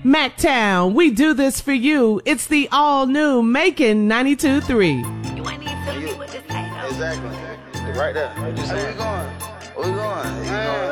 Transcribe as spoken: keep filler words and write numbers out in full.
Mactown, we do this for you. It's the all new Macon ninety-two three. You ain't even telling me what this ain't. Exactly. Right there. What you saying? Where we going? Where we going? You know,